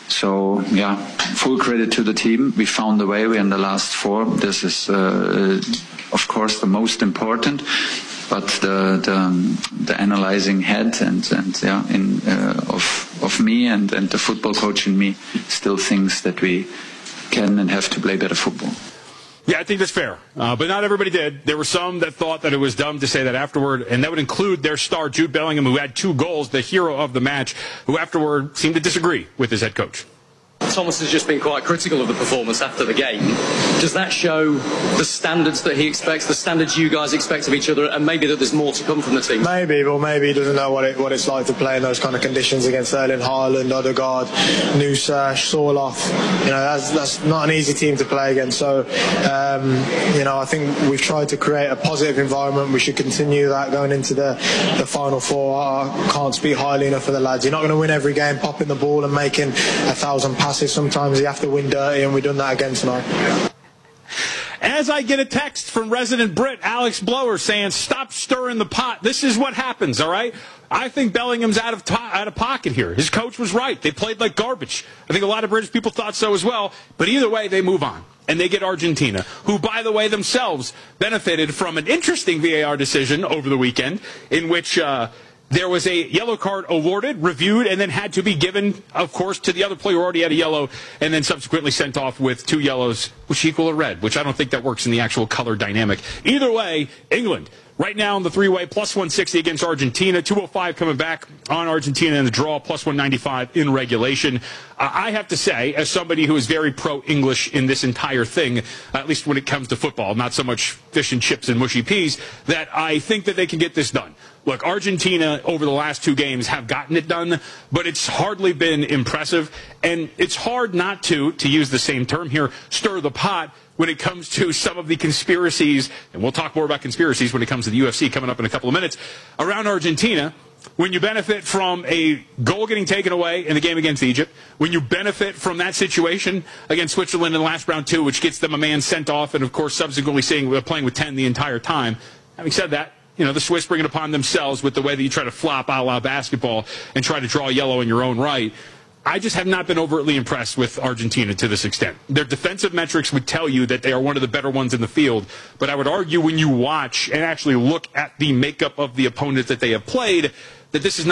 So yeah, full credit to the team. We found a way. We're in the last four. This is, uh, of course, the most important. But the the, the analyzing head and and yeah in uh, of of me and, and the football coach in me still thinks that we can and have to play better football. Yeah, I think that's fair. Uh, but not everybody did. There were some that thought that it was dumb to say that afterward, and that would include their star, Jude Bellingham, who had two goals, the hero of the match, who afterward seemed to disagree with his head coach. Thomas has just been quite critical of the performance after the game. Does that show the standards that he expects, the standards you guys expect of each other, and maybe that there's more to come from the team? Maybe, but maybe he doesn't know what it, what it's like to play in those kind of conditions against Erling Haaland, Odegaard, Nusa, Sorloth. You know, that's, that's not an easy team to play against. So, um, you know, I think we've tried to create a positive environment. We should continue that going into the, the final four. I can't speak highly enough for the lads. You're not going to win every game popping the ball and making a thousand passes. Sometimes you have to win dirty, and we've done that again tonight. As I get a text from resident Brit Alex Blower saying, stop stirring the pot. This is what happens, all right? I think Bellingham's out of to- out of pocket here. His coach was right. They played like garbage. I think a lot of British people thought so as well. But either way, they move on. And they get Argentina, who, by the way, themselves benefited from an interesting V A R decision over the weekend in which uh, there was a yellow card awarded, reviewed, and then had to be given, of course, to the other player who already had a yellow, and then subsequently sent off with two yellows, which equal a red, which I don't think that works in the actual color dynamic. Either way, England Right now in the three-way, plus one sixty against Argentina, two oh five coming back on Argentina in the draw, plus one ninety-five in regulation. Uh, I have to say, as somebody who is very pro-English in this entire thing, at least when it comes to football, not so much fish and chips and mushy peas, that I think that they can get this done. Look, Argentina over the last two games have gotten it done, but it's hardly been impressive, and it's hard not to, to use the same term here, stir the pot when it comes to some of the conspiracies, and we'll talk more about conspiracies when it comes to the U F C coming up in a couple of minutes, around Argentina. When you benefit from a goal getting taken away in the game against Egypt, when you benefit from that situation against Switzerland in the last round two, which gets them a man sent off, and of course subsequently seeing playing with ten the entire time. Having said that, you know, the Swiss bring it upon themselves with the way that you try to flop a la basketball and try to draw yellow in your own right. I just have not been overtly impressed with Argentina to this extent. Their defensive metrics would tell you that they are one of the better ones in the field, but I would argue when you watch and actually look at the makeup of the opponents that they have played, that this is not